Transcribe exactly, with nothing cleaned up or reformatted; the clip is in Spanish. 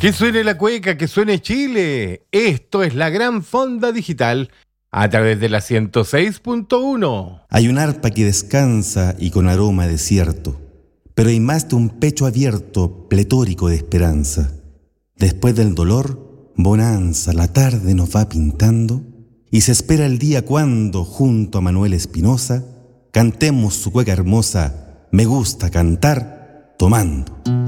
Que suene la cueca, que suene Chile. Esto es la Gran Fonda Digital a través de la ciento seis punto uno. Hay un arpa que descansa y con aroma desierto, pero hay más de un pecho abierto, pletórico de esperanza. Después del dolor, bonanza, la tarde nos va pintando y se espera el día cuando, junto a Manuel Espinosa, cantemos su cueca hermosa, me gusta cantar tomando.